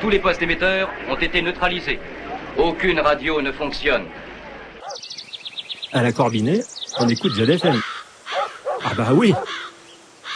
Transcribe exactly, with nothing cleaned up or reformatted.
Tous les postes émetteurs ont été neutralisés. Aucune radio ne fonctionne. À la Corbinet, on écoute Z F M. Ah bah oui,